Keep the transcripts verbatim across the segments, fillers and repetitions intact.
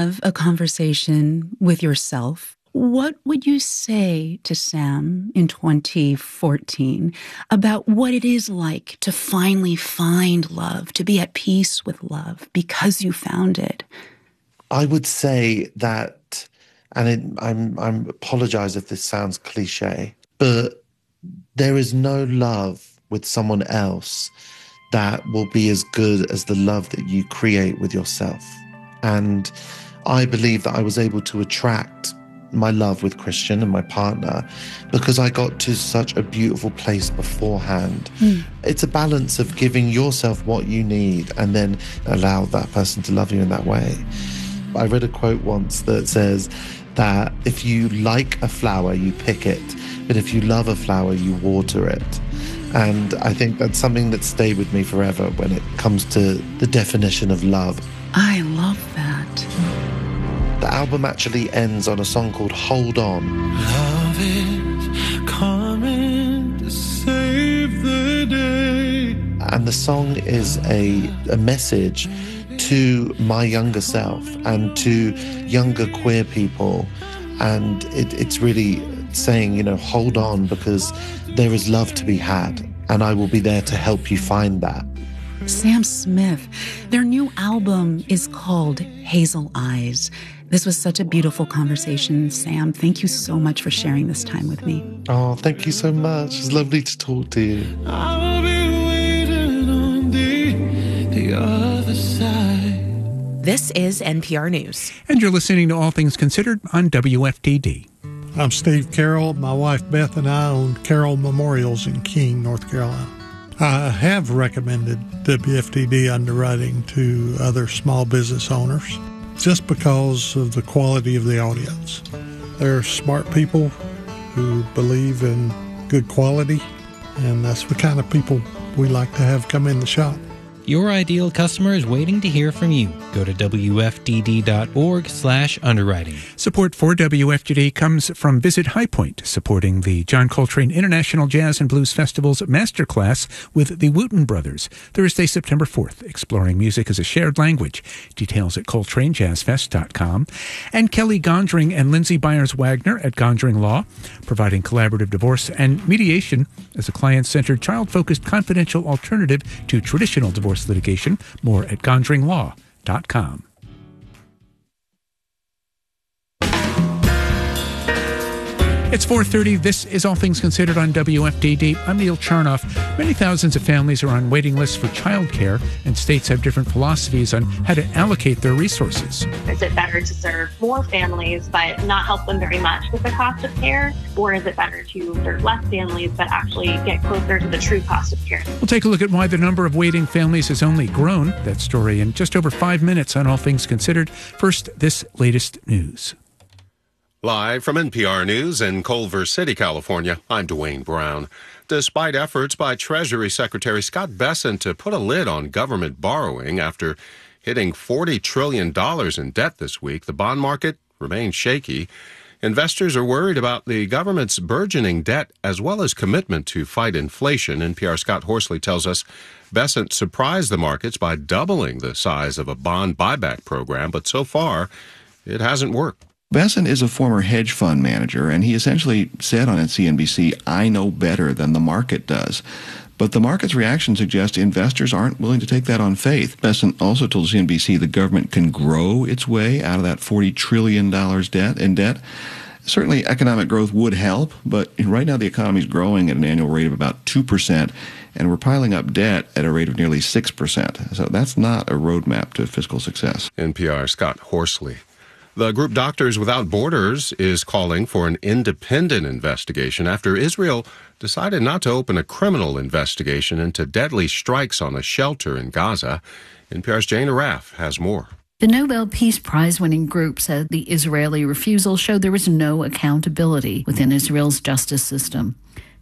have a conversation with yourself, what would you say to Sam in twenty fourteen about what it is like to finally find love, to be at peace with love because you found it? I would say that, and it, I'm I'm apologize if this sounds cliche, but there is no love with someone else that will be as good as the love that you create with yourself. And I believe that I was able to attract my love with Christian and my partner because I got to such a beautiful place beforehand. Mm. It's a balance of giving yourself what you need and then allow that person to love you in that way. I read a quote once that says that if you like a flower, you pick it, but if you love a flower, you water it. And I think that's something that stayed with me forever when it comes to the definition of love. I love that. The album actually ends on a song called Hold On. Love is coming to save the day. And the song is a, a message to my younger self and to younger queer people. And it, it's really saying, you know, hold on because there is love to be had and I will be there to help you find that. Sam Smith, their new album is called Hazel Eyes. This was such a beautiful conversation, Sam. Thank you so much for sharing this time with me. Oh, thank you so much. It's lovely to talk to you. I'll be waiting on the, the other side. This is N P R News. And you're listening to All Things Considered on W F D D. I'm Steve Carroll. My wife Beth and I own Carroll Memorials in King, North Carolina. I have recommended W F D D underwriting to other small business owners just because of the quality of the audience. They're smart people who believe in good quality, and that's the kind of people we like to have come in the shop. Your ideal customer is waiting to hear from you. Go to W F D D dot org slash underwriting. Support for W F D D comes from Visit High Point, supporting the John Coltrane International Jazz and Blues Festival's Masterclass with the Wooten Brothers, Thursday, September fourth, exploring music as a shared language. Details at coltrane jazz fest dot com. And Kelly Gondring and Lindsay Byers-Wagner at Gondring Law, providing collaborative divorce and mediation as a client-centered, child-focused, confidential alternative to traditional divorce litigation. More at gondring law dot com. It's four thirty. This is All Things Considered on W F D D. I'm Neil Charnoff. Many thousands of families are on waiting lists for childcare, and states have different philosophies on how to allocate their resources. Is it better to serve more families but not help them very much with the cost of care? Or is it better to serve less families but actually get closer to the true cost of care? We'll take a look at why the number of waiting families has only grown. That story in just over five minutes on All Things Considered. First, this latest news. Live from N P R News in Culver City, California, I'm Dwayne Brown. Despite efforts by Treasury Secretary Scott Bessent to put a lid on government borrowing after hitting forty trillion dollars in debt this week, the bond market remains shaky. Investors are worried about the government's burgeoning debt as well as commitment to fight inflation. N P R's Scott Horsley tells us Bessent surprised the markets by doubling the size of a bond buyback program, but so far it hasn't worked. Bessent is a former hedge fund manager, and he essentially said on C N B C, I know better than the market does. But the market's reaction suggests investors aren't willing to take that on faith. Bessent also told C N B C the government can grow its way out of that forty trillion dollars debt in debt. Certainly economic growth would help, but right now the economy is growing at an annual rate of about two percent, and we're piling up debt at a rate of nearly six percent. So that's not a roadmap to fiscal success. N P R Scott Horsley. The group Doctors Without Borders is calling for an independent investigation after Israel decided not to open a criminal investigation into deadly strikes on a shelter in Gaza. N P R's Jane Araf has more. The Nobel Peace Prize-winning group said the Israeli refusal showed there was no accountability within Israel's justice system.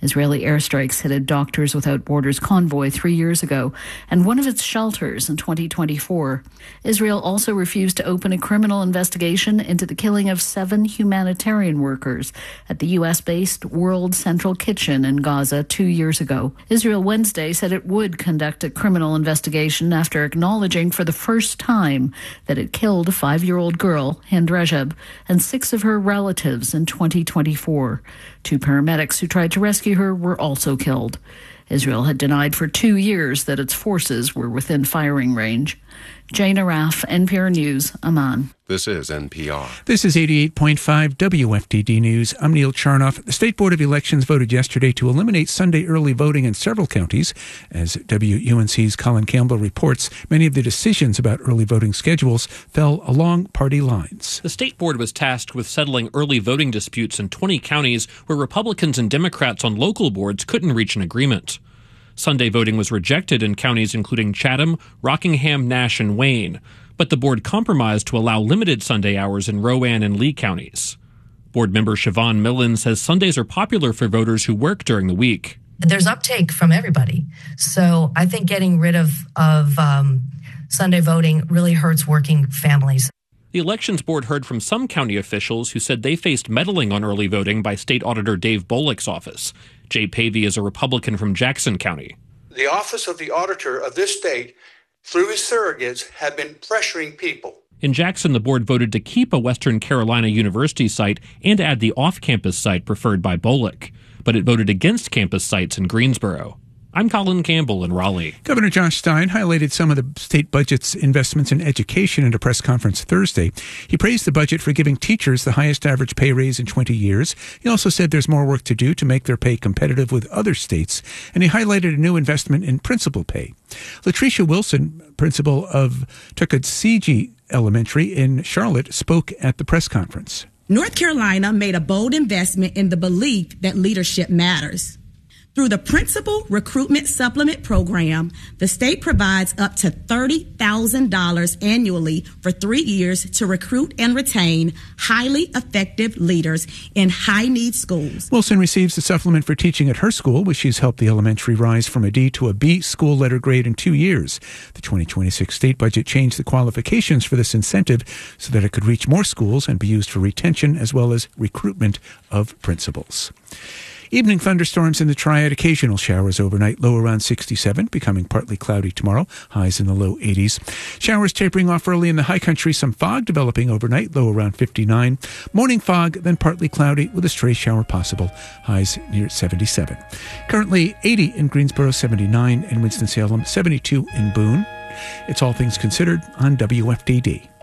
Israeli airstrikes hit a Doctors Without Borders convoy three years ago and one of its shelters in twenty twenty-four. Israel also refused to open a criminal investigation into the killing of seven humanitarian workers at the U S-based World Central Kitchen in Gaza two years ago. Israel Wednesday said it would conduct a criminal investigation after acknowledging for the first time that it killed a five-year-old girl, Hind Rajab, and six of her relatives in twenty twenty-four. Two paramedics who tried to rescue her were also killed. Israel had denied for two years that its forces were within firing range. Jane Araf, N P R News, Amman. This is N P R. This is eighty-eight point five W F D D News. I'm Neil Charnoff. The State Board of Elections voted yesterday to eliminate Sunday early voting in several counties. As W U N C's Colin Campbell reports, many of the decisions about early voting schedules fell along party lines. The State Board was tasked with settling early voting disputes in twenty counties where Republicans and Democrats on local boards couldn't reach an agreement. Sunday voting was rejected in counties including Chatham, Rockingham, Nash, and Wayne, but the board compromised to allow limited Sunday hours in Rowan and Lee counties. Board member Siobhan Millen says Sundays are popular for voters who work during the week. There's uptake from everybody. So I think getting rid of, of um, Sunday voting really hurts working families. The Elections Board heard from some county officials who said they faced meddling on early voting by State Auditor Dave Bullock's office. Jay Pavey is a Republican from Jackson County. The office of the auditor of this state, through his surrogates, have been pressuring people. In Jackson, the board voted to keep a Western Carolina University site and add the off-campus site preferred by Bullock, but it voted against campus sites in Greensboro. I'm Colin Campbell in Raleigh. Governor Josh Stein highlighted some of the state budget's investments in education at a press conference Thursday. He praised the budget for giving teachers the highest average pay raise in twenty years. He also said there's more work to do to make their pay competitive with other states, and he highlighted a new investment in principal pay. Latricia Wilson, principal of Tuckasegee Elementary in Charlotte, spoke at the press conference. North Carolina made a bold investment in the belief that leadership matters. Through the Principal Recruitment Supplement Program, the state provides up to thirty thousand dollars annually for three years to recruit and retain highly effective leaders in high-need schools. Wilson receives the supplement for teaching at her school, which she's helped the elementary rise from a D to a B school letter grade in two years. The twenty twenty-six state budget changed the qualifications for this incentive so that it could reach more schools and be used for retention as well as recruitment of principals. Evening thunderstorms in the Triad, occasional showers overnight, low around sixty-seven, becoming partly cloudy tomorrow, highs in the low eighties. Showers tapering off early in the high country, some fog developing overnight, low around fifty-nine. Morning fog, then partly cloudy with a stray shower possible, highs near seventy-seven. Currently eighty in Greensboro, seventy-nine in Winston-Salem, seventy-two in Boone. It's All Things Considered on W F D D.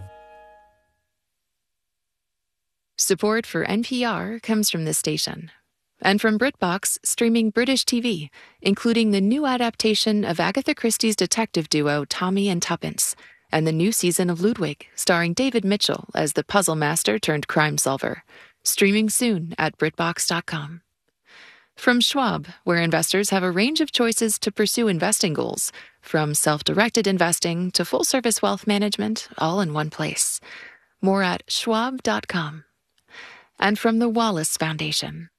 Support for N P R comes from this station. And from BritBox, streaming British T V, including the new adaptation of Agatha Christie's detective duo Tommy and Tuppence, and the new season of Ludwig, starring David Mitchell as the puzzle master turned crime solver. Streaming soon at BritBox dot com. From Schwab, where investors have a range of choices to pursue investing goals, from self-directed investing to full-service wealth management, all in one place. More at schwab dot com. And from the Wallace Foundation.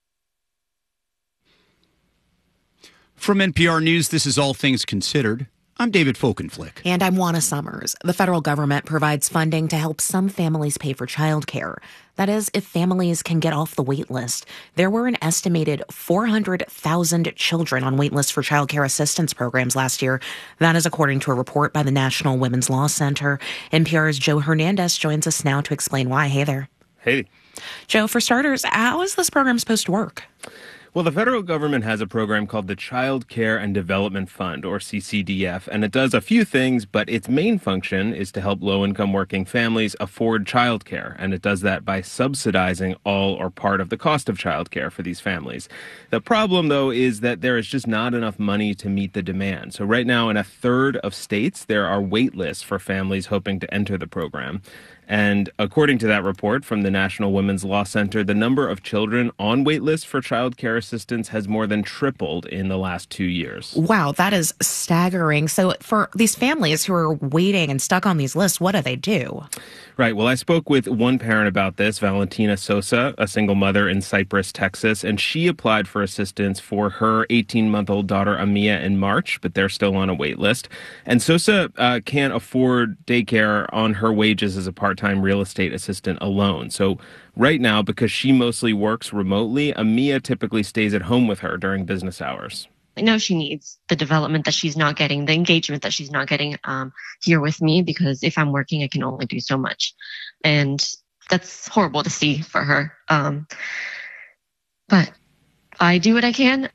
From N P R News, this is All Things Considered. I'm David Folkenflick. And I'm Juana Summers. The federal government provides funding to help some families pay for childcare. That is, if families can get off the wait list. There were an estimated four hundred thousand children on wait lists for childcare assistance programs last year. That is according to a report by the National Women's Law Center. N P R's Joe Hernandez joins us now to explain why. Hey there. Hey. Joe, for starters, how is this program supposed to work? Well, the federal government has a program called the Child Care and Development Fund, or C C D F, and it does a few things, but its main function is to help low-income working families afford child care, and it does that by subsidizing all or part of the cost of child care for these families. The problem, though, is that there is just not enough money to meet the demand. So right now, in a third of states, there are wait lists for families hoping to enter the program. And according to that report from the National Women's Law Center, the number of children on wait lists for child care assistance has more than tripled in the last two years. Wow, that is staggering. So for these families who are waiting and stuck on these lists, what do they do? Right. Well, I spoke with one parent about this, Valentina Sosa, a single mother in Cypress, Texas, and she applied for assistance for her eighteen-month-old daughter, Amia, in March, but they're still on a wait list. And Sosa uh, can't afford daycare on her wages as a part-time real estate assistant alone. So right now, because she mostly works remotely, Amia typically stays at home with her during business hours. I know she needs the development that she's not getting, the engagement that she's not getting um, here with me, because if I'm working, I can only do so much. And that's horrible to see for her. Um, but I do what I can.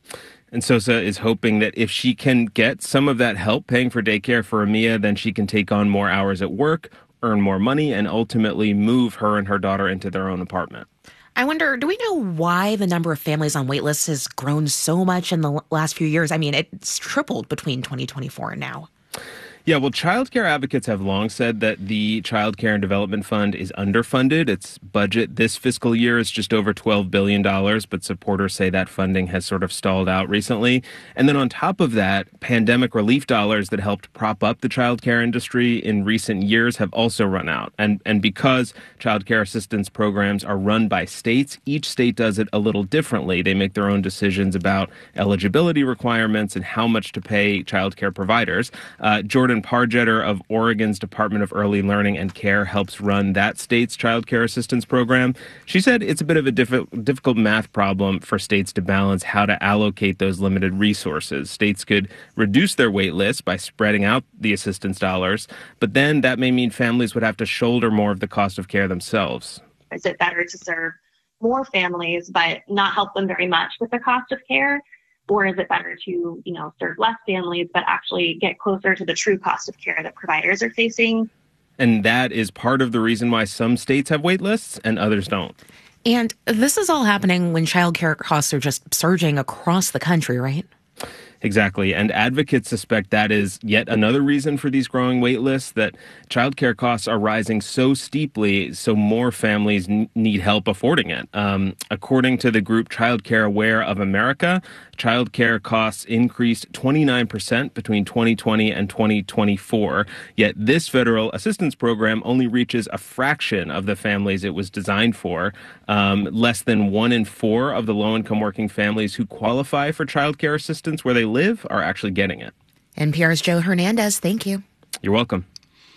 And Sosa is hoping that if she can get some of that help paying for daycare for Amia, then she can take on more hours at work, earn more money, and ultimately move her and her daughter into their own apartment. I wonder, do we know why the number of families on wait lists has grown so much in the last few years? I mean, it's tripled between twenty twenty-four and now. Yeah, well, child care advocates have long said that the Child Care and Development Fund is underfunded. Its budget this fiscal year is just over twelve billion dollars, but supporters say that funding has sort of stalled out recently. And then on top of that, pandemic relief dollars that helped prop up the child care industry in recent years have also run out. And, and because child care assistance programs are run by states, each state does it a little differently. They make their own decisions about eligibility requirements and how much to pay child care providers. Uh, Jordan Pargetter of Oregon's Department of Early Learning and Care helps run that state's child care assistance program. She said it's a bit of a diff- difficult math problem for states to balance how to allocate those limited resources. States could reduce their wait lists by spreading out the assistance dollars, but then that may mean families would have to shoulder more of the cost of care themselves. Is it better to serve more families but not help them very much with the cost of care? Or is it better to, you know, serve less families, but actually get closer to the true cost of care that providers are facing? And that is part of the reason why some states have wait lists and others don't. And this is all happening when childcare costs are just surging across the country, right? Exactly. And advocates suspect that is yet another reason for these growing wait lists, that childcare costs are rising so steeply, so more families n- need help affording it. Um, according to the group Childcare Aware of America, childcare costs increased twenty-nine percent between twenty twenty and twenty twenty-four. Yet this federal assistance program only reaches a fraction of the families it was designed for. Um, less than one in four of the low-income working families who qualify for childcare assistance where they live are actually getting it. N P R's Joe Hernandez, thank you. You're welcome.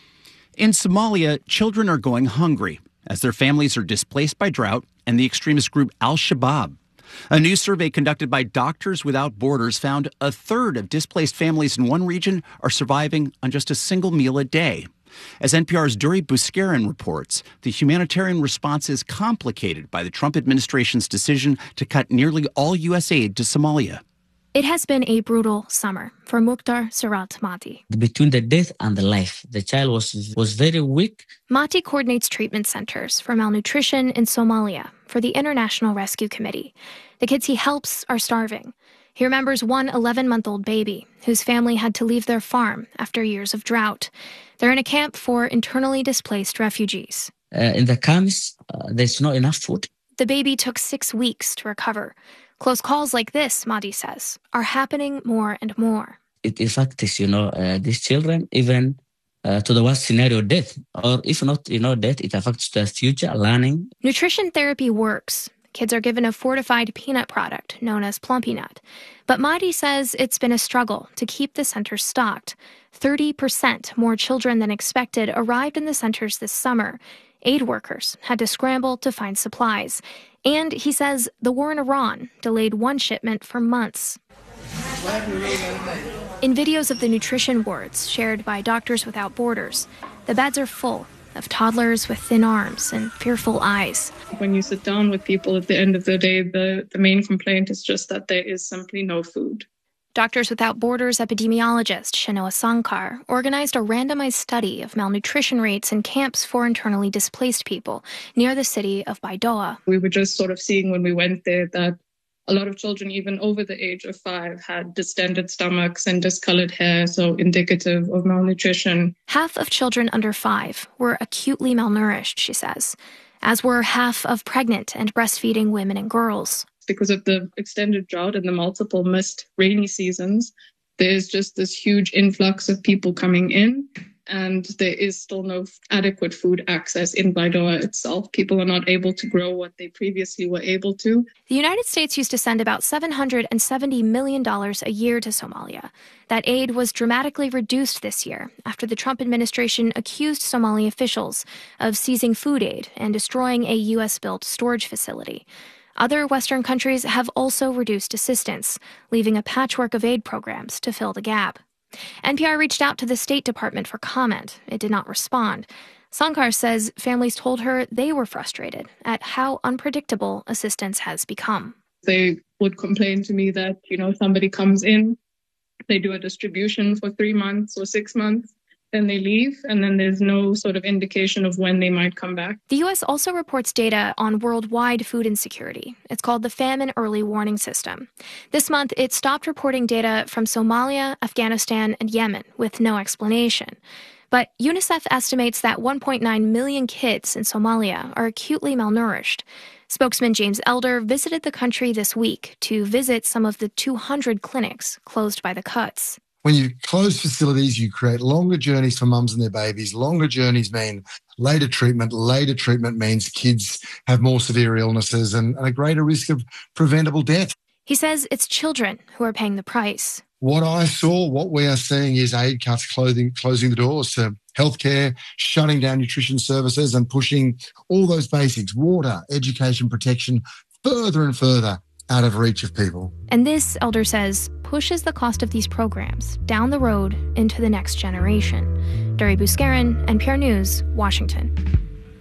In Somalia, children are going hungry as their families are displaced by drought and the extremist group Al-Shabaab. A new survey conducted by Doctors Without Borders found a third of displaced families in one region are surviving on just a single meal a day. As N P R's Duri Buskarin reports, the humanitarian response is complicated by the Trump administration's decision to cut nearly all U S aid to Somalia. It has been a brutal summer for Mukhtar Surat Mati. Between the death and the life, the child was was very weak. Mati coordinates treatment centers for malnutrition in Somalia for the International Rescue Committee. The kids he helps are starving. He remembers one eleven-month-old baby whose family had to leave their farm after years of drought. They're in a camp for internally displaced refugees. Uh, in the camps, uh, there's not enough food. The baby took six weeks to recover. Close calls like this, Madi says, are happening more and more. It affects, you know, uh, these children, even uh, to the worst scenario, death. Or if not, you know, death, it affects their future learning. Nutrition therapy works. Kids are given a fortified peanut product known as Plumpy Nut. But Madi says it's been a struggle to keep the centers stocked. thirty percent more children than expected arrived in the centers this summer. Aid workers had to scramble to find supplies. And he says the war in Iran delayed one shipment for months. In videos of the nutrition wards shared by Doctors Without Borders, the beds are full of toddlers with thin arms and fearful eyes. When you sit down with people at the end of the day, the, the main complaint is just that there is simply no food. Doctors Without Borders epidemiologist Shanoa Sankar organized a randomized study of malnutrition rates in camps for internally displaced people near the city of Baidoa. We were just sort of seeing when we went there that A lot of children, even over the age of five, had distended stomachs and discolored hair, so indicative of malnutrition. Half of children under five were acutely malnourished, she says, as were half of pregnant and breastfeeding women and girls. Because of the extended drought and the multiple missed rainy seasons, there's just this huge influx of people coming in, and there is still no adequate food access in Baidoa itself. People are not able to grow what they previously were able to. The United States used to send about seven hundred seventy million dollars a year to Somalia. That aid was dramatically reduced this year after the Trump administration accused Somali officials of seizing food aid and destroying a U S-built storage facility. Other Western countries have also reduced assistance, leaving a patchwork of aid programs to fill the gap. N P R reached out to the State Department for comment. It did not respond. Sankar says families told her they were frustrated at how unpredictable assistance has become. They would complain to me that, you know, somebody comes in, they do a distribution for three months or six months, then they leave, and then there's no sort of indication of when they might come back. The U S also reports data on worldwide food insecurity. It's called the Famine Early Warning System. This month, it stopped reporting data from Somalia, Afghanistan, and Yemen with no explanation. But UNICEF estimates that one point nine million kids in Somalia are acutely malnourished. Spokesman James Elder visited the country this week to visit some of the two hundred clinics closed by the cuts. When you close facilities, you create longer journeys for mums and their babies. Longer journeys mean later treatment. Later treatment means kids have more severe illnesses and a greater risk of preventable death. He says it's children who are paying the price. What I saw, what we are seeing is aid cuts clothing, closing the doors to healthcare, shutting down nutrition services and pushing all those basics, water, education, protection, further and further out of reach of people. And this, Elder says, pushes the cost of these programs down the road into the next generation. Dari Buskarin, N P R News, Washington.